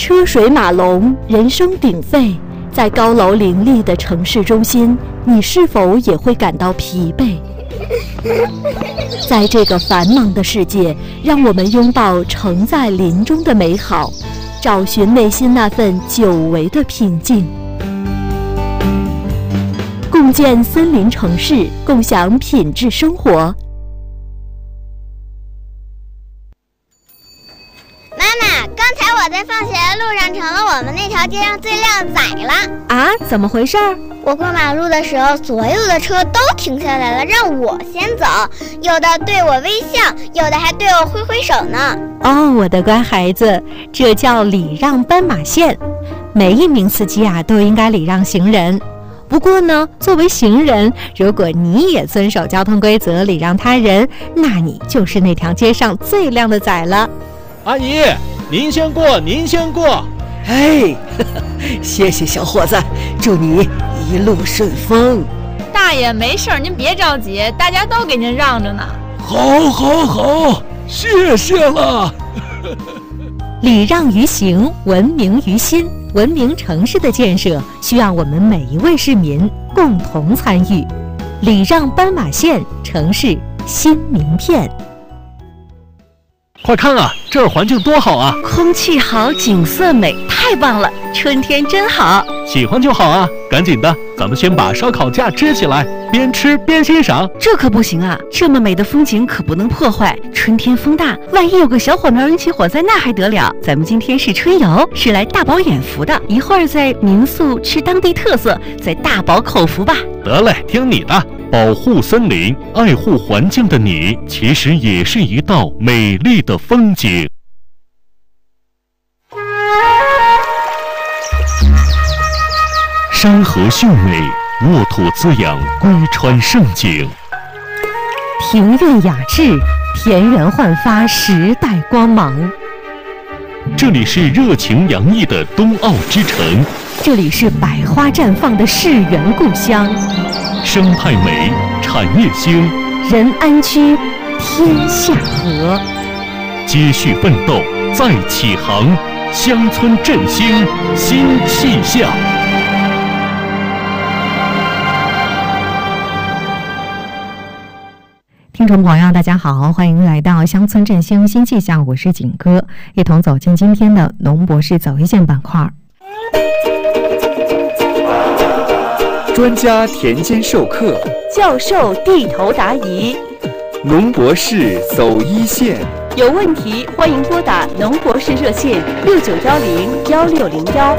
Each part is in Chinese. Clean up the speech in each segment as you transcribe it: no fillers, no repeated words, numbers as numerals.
车水马龙，人声鼎沸，在高楼林立的城市中心，你是否也会感到疲惫？在这个繁忙的世界，让我们拥抱城在林中的美好，找寻内心那份久违的平静。共建森林城市，共享品质生活。 妈妈，刚才我在放学的路上成了我们那条街上最靓仔了。 啊，怎么回事？ 我过马路的时候，所有的车都停下来了，让我先走，有的对我微笑，有的还对我挥挥手呢。 哦，我的乖孩子，这叫礼让斑马线。每一名司机啊，都应该礼让行人。不过呢，作为行人，如果你也遵守交通规则，礼让他人，那你就是那条街上最靓的仔了。 阿姨，您先过，您先过。 哎，谢谢小伙子，祝你一路顺风。 大爷没事，您别着急，大家都给您让着呢。 好，谢谢了。 礼让于行，文明于心。文明城市的建设需要我们每一位市民共同参与。礼让斑马线，城市新名片。 快看啊，这儿环境多好啊！ 空气好，景色美，太棒了！春天真好。 喜欢就好啊，赶紧的，咱们先把烧烤架支起来，边吃边欣赏。 这可不行啊，这么美的风景可不能破坏。春天风大，万一有个小火苗引起火灾，那还得了？咱们今天是春游，是来大饱眼福的。一会儿在民宿吃当地特色，再大饱口福吧。 得嘞，听你的。保护森林，爱护环境的你，其实也是一道美丽的风景。山河秀美，沃土滋养，归川盛景。 庭院雅致，田园焕发时代光芒。 这里是热情洋溢的冬奥之城， 这里是百花绽放的世园故乡。 生态美，产业兴， 人安居，天下和。 接续奋斗，再起航，乡村振兴新气象。 听众朋友大家好，欢迎来到乡村振兴新气象，我是景哥，一同走进今天的农博士走一线板块。 专家田间授课， 教授地头答疑， 农博士走一线。 有问题欢迎拨打农博士热线69101601。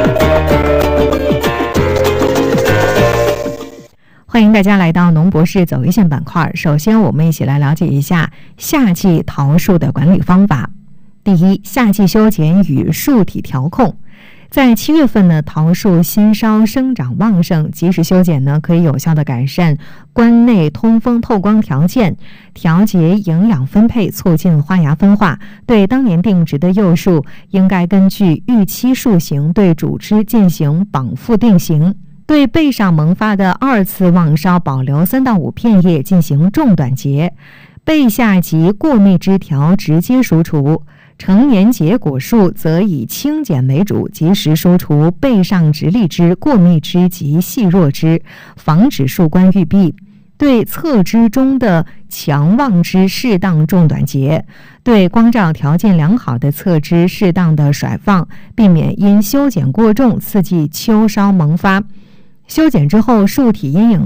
欢迎大家来到农博士走一线板块。首先我们一起来了解一下夏季桃树的管理方法。第一，夏季修剪与树体调控。在7月份呢，桃树新梢生长旺盛，及时修剪呢，可以有效的改善关内通风透光条件，调节营养分配，促进花芽分化。对当年定植的幼树，应该根据预期树型对主枝进行绑附定型。对背上萌发的2次旺梢保留3到5片叶进行重短截，背下及过密枝条直接疏除。成年结果树则以轻剪为主，及时疏除背上直立枝、过密枝及细弱枝，防止树冠郁闭。对侧枝中的强旺枝适当重短截，对光照条件良好的侧枝适当的甩放，避免因修剪过重刺激秋梢萌发。修剪之后，树体阴影